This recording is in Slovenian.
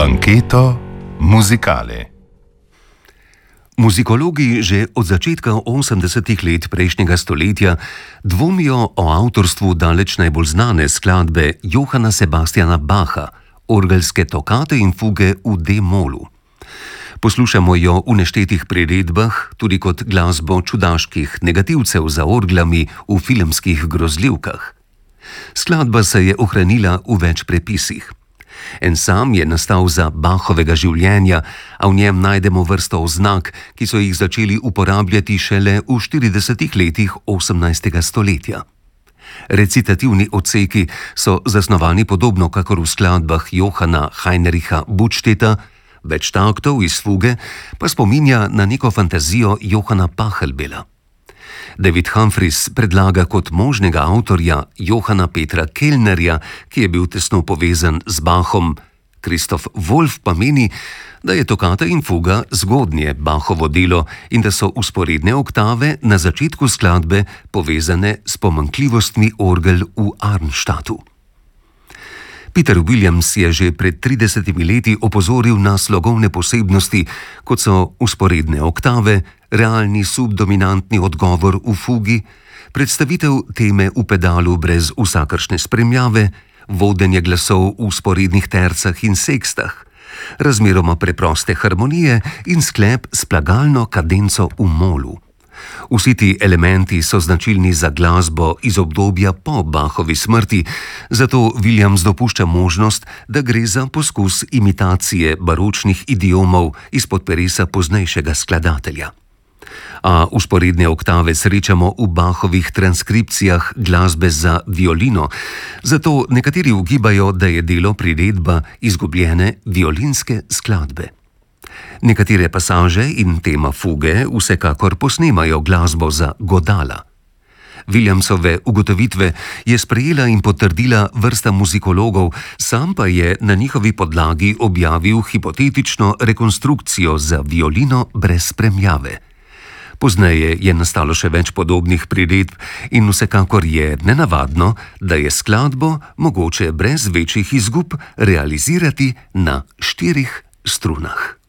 Banketo muzikale. Muzikologi že od začetka 80. let prejšnjega stoletja dvomijo o avtorstvu daleč najbolj znane skladbe Johana Sebastiana Bacha, orgelske tokate in fuge v D-molu. Poslušamo jo v neštetih priredbah, tudi kot glasbo čudaških negativcev za orglami v filmskih grozljivkah. Skladba se je ohranila v več prepisih. En sam je nastal za Bachovega življenja, a v njem najdemo vrsto oznak, ki so jih začeli uporabljati šele v 40 letih 18. stoletja. Recitativni odseki so zasnovani podobno kakor v skladbah Johana Heinricha Buttstedta, več taktov iz fuge pa spominja na neko fantazijo Johana Pachelbela. David Humphreys predlaga kot možnega avtorja Johana Petra Kellnerja, ki je bil tesno povezan z Bachom. Christoph Wolff pa meni, da je tokata in fuga zgodnje Bachovo delo in da so vzporedne oktave na začetku skladbe povezane s pomanjkljivostmi orgel v Arnstadtu. Peter Williams je že pred 30 leti opozoril na slogovne posebnosti, kot so vzporedne oktave, realni subdominantni odgovor v fugi, predstavitev teme v pedalu brez vsakršne spremljave, vodenje glasov v vzporednih tercah in sekstah, razmeroma preproste harmonije in sklep s plagalno kadenco v molu. Vsi ti elementi so značilni za glasbo iz obdobja po Bachovi smrti, zato Williams dopušča možnost, da gre za poskus imitacije baročnih idiomov izpod peresa poznejšega skladatelja. A vzporedne oktave srečamo v Bachovih transkripcijah glasbe za violino, zato nekateri ugibajo, da je delo priredba izgubljene violinske skladbe. Nekatere pasaže in tema fuge vsekakor posnemajo glasbo za godala. Williamsove ugotovitve je sprejela in potrdila vrsta muzikologov, sam pa je na njihovi podlagi objavil hipotetično rekonstrukcijo za violino brez spremljave. Pozneje je nastalo še več podobnih priredb in vsekakor je nenavadno, da je skladbo mogoče brez večjih izgub realizirati na 4 strunah.